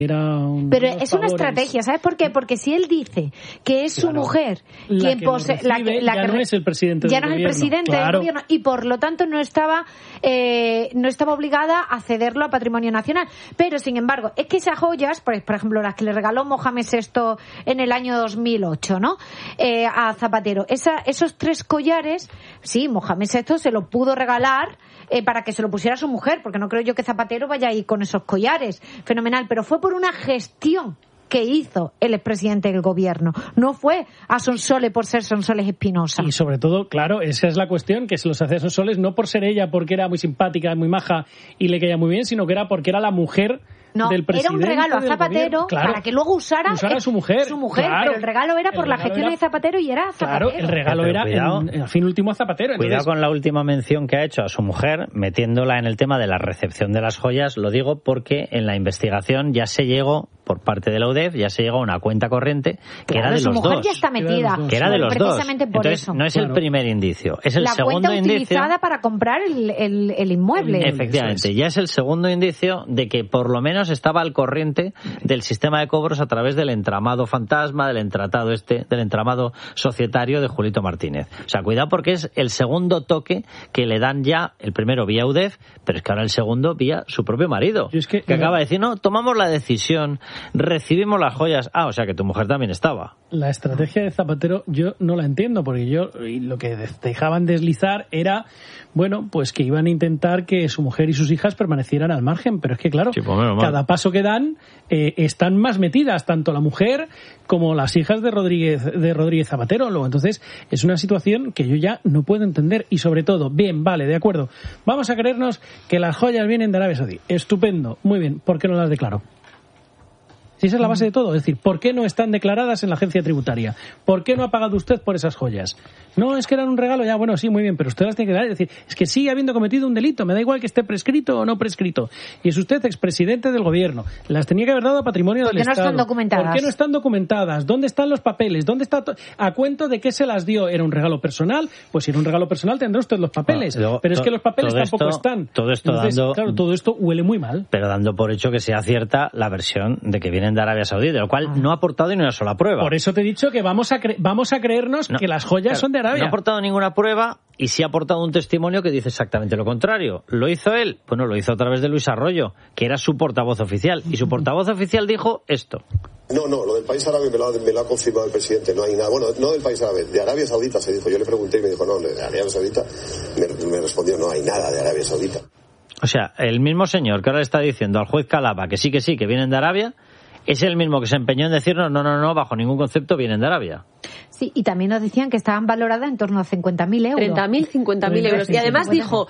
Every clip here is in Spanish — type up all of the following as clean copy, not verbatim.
Pero es una estrategia, ¿sabes por qué? Porque si él dice que es su mujer quien posee, ya no es el presidente del gobierno. Del gobierno, y por lo tanto no estaba obligada a cederlo a Patrimonio Nacional. Pero sin embargo, es que esas joyas, por ejemplo, las que le regaló Mohamed VI en el año 2008, ¿no? A Zapatero, esos 3 collares, sí, Mohamed VI se lo pudo regalar para que se lo pusiera a su mujer, porque no creo yo que Zapatero vaya a ir con esos collares. Fenomenal, pero fue por una gestión que hizo el expresidente del gobierno. No fue a Sonsoles por ser Sonsoles Espinosa. Y sobre todo, claro, esa es la cuestión, que se los hacía a Sonsoles no por ser ella, porque era muy simpática, muy maja y le caía muy bien, sino que era porque era la mujer del presidente. Era un regalo a Zapatero para que luego usara a su mujer. Claro, pero el regalo era por la gestión de Zapatero y era Zapatero. Claro, el regalo era, al fin último, a Zapatero. Cuidado con la última mención que ha hecho a su mujer, metiéndola en el tema de la recepción de las joyas. Lo digo porque en la investigación ya se llegó, por parte de la UDEF, ya se llegó a una cuenta corriente que era de los dos. Su mujer ya está metida. Que era de los dos. Precisamente por Entonces, eso. no es el primer indicio, es el segundo indicio. La cuenta utilizada para comprar el inmueble. Efectivamente, ya es el segundo indicio de que por lo menos estaba al corriente del sistema de cobros a través del entramado fantasma, del entramado societario de Julito Martínez. O sea, cuidado porque es el segundo toque que le dan ya, el primero vía UDEF, pero es que ahora el segundo vía su propio marido, que acaba de decir, no, tomamos la decisión, recibimos las joyas. O sea que tu mujer también estaba. La estrategia de Zapatero yo no la entiendo, porque lo que dejaban deslizar era, bueno, pues que iban a intentar que su mujer y sus hijas permanecieran al margen, pero es que claro, cada paso que dan están más metidas, tanto la mujer como las hijas de Rodríguez Zapatero. Luego, entonces, es una situación que yo ya no puedo entender, y sobre todo, bien, vale, de acuerdo, vamos a creernos que las joyas vienen de Arabia Saudí. Estupendo, muy bien, ¿por qué no las declaró? Si esa es la base de todo, es decir, ¿por qué no están declaradas en la agencia tributaria? ¿Por qué no ha pagado usted por esas joyas? No, es que eran un regalo, ya, bueno, sí, muy bien, pero usted las tiene que dar, es decir, es que sigue habiendo cometido un delito, me da igual que esté prescrito o no prescrito. Y es usted expresidente del gobierno, las tenía que haber dado a Patrimonio del Estado. ¿Por qué no están documentadas? ¿Por qué no están documentadas? ¿Dónde están los papeles? ¿Dónde está a cuento de qué se las dio? ¿Era un regalo personal? Pues si era un regalo personal tendrá usted los papeles, pero es que los papeles tampoco están. Todo esto claro, todo esto huele muy mal. Pero dando por hecho que sea cierta la versión de que vienen de Arabia Saudí, de lo cual no ha aportado ni una sola prueba. Por eso te he dicho que vamos a creernos que las joyas son de Arabia. No ha aportado ninguna prueba y sí ha aportado un testimonio que dice exactamente lo contrario. ¿Lo hizo él? Bueno, lo hizo a través de Luis Arroyo, que era su portavos oficial. Y su portavoz oficial dijo esto. No, lo del país árabe me lo ha confirmado el presidente. No hay nada. Bueno, no del país árabe, de Arabia Saudita se dijo. Yo le pregunté y me dijo, no, de Arabia Saudita. Me respondió, no hay nada de Arabia Saudita. O sea, el mismo señor que ahora le está diciendo al juez Calaba que sí, que vienen de Arabia, es el mismo que se empeñó en decirnos no, bajo ningún concepto vienen de Arabia. Sí, y también nos decían que estaban valoradas en torno a 50.000 euros. 30.000, 50.000 euros. Y además dijo,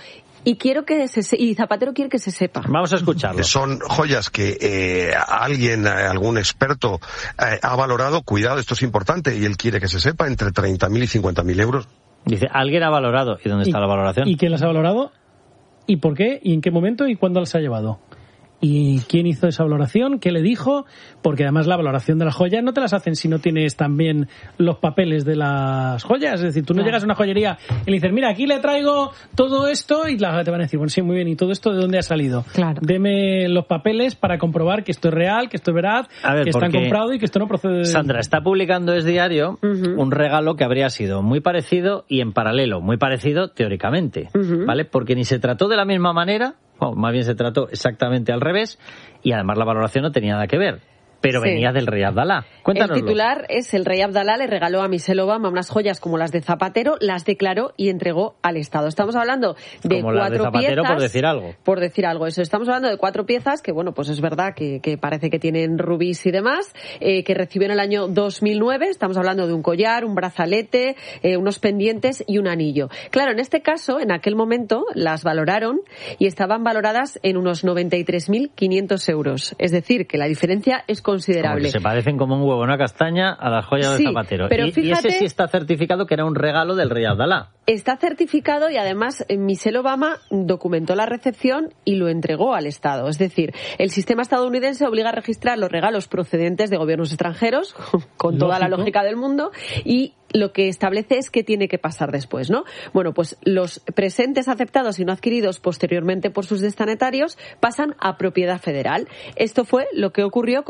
y Zapatero quiere que se sepa. Vamos a escucharlo. Son joyas que algún experto ha valorado, cuidado, esto es importante, y él quiere que se sepa, entre 30.000 y 50.000 euros. Dice, alguien ha valorado. ¿Y dónde está la valoración? ¿Y quién las ha valorado? ¿Y por qué? ¿Y en qué momento? ¿Y cuándo las ha llevado? ¿Y quién hizo esa valoración? ¿Qué le dijo? Porque además la valoración de las joyas no te las hacen si no tienes también los papeles de las joyas. Es decir, tú no llegas a una joyería y le dices, mira, aquí le traigo todo esto, y te van a decir, bueno, sí, muy bien, ¿y todo esto de dónde ha salido? Claro. Deme los papeles para comprobar que esto es real, que esto es veraz, que están comprados y que esto no procede de... Sandra, está publicando Es Diario un regalo que habría sido muy parecido y en paralelo, muy parecido teóricamente, ¿vale? Porque ni se trató de la misma manera, más bien se trató exactamente al revés, y además la valoración no tenía nada que ver. Pero venía del rey Abdalá. Cuéntanoslo. El titular es: el rey Abdalá le regaló a Michelle Obama unas joyas como las de Zapatero, las declaró y entregó al Estado. Estamos hablando de como 4 las de Zapatero, piezas. por decir algo. Por decir algo, eso. Estamos hablando de 4 piezas que, bueno, pues es verdad que parece que tienen rubíes y demás, que recibió en el año 2009. Estamos hablando de un collar, un brazalete, unos pendientes y un anillo. Claro, en este caso, en aquel momento, las valoraron y estaban valoradas en unos 93.500 euros. Es decir, que la diferencia es considerable. Como que se parecen como un huevo, una castaña a las joyas de Zapatero. Pero y fíjate, ese sí está certificado que era un regalo del rey Abdalá. Está certificado y además Michelle Obama documentó la recepción y lo entregó al Estado. Es decir, el sistema estadounidense obliga a registrar los regalos procedentes de gobiernos extranjeros, con toda la lógica del mundo, y lo que establece es qué tiene que pasar después, ¿no? Bueno, pues los presentes aceptados y no adquiridos posteriormente por sus destinatarios pasan a propiedad federal. Esto fue lo que ocurrió con